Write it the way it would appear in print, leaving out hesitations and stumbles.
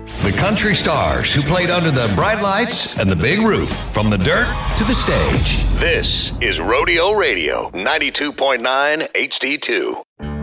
The country stars who played under the bright lights and the big roof, from the dirt to the stage. This is Rodeo Radio 92.9 HD2.